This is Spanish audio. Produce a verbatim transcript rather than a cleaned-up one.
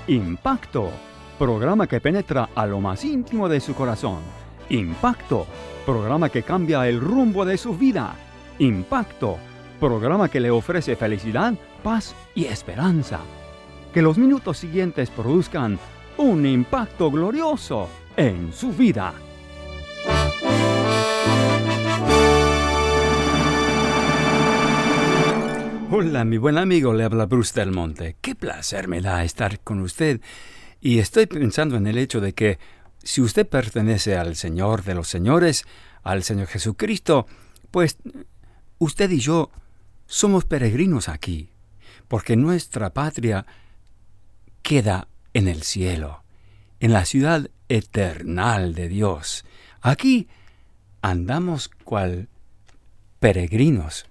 Impacto, programa que penetra a lo más íntimo de su corazón. Impacto, programa que cambia el rumbo de su vida. Impacto, programa que le ofrece felicidad, paz y esperanza. Que los minutos siguientes produzcan un impacto glorioso en su vida. Hola, mi buen amigo, le habla Bruce Del Monte. Qué placer me da estar con usted. Y estoy pensando en el hecho de que si usted pertenece al Señor de los señores, al Señor Jesucristo, pues usted y yo somos peregrinos aquí, porque nuestra patria queda en el cielo, en la ciudad eternal de Dios. Aquí andamos cual peregrinos.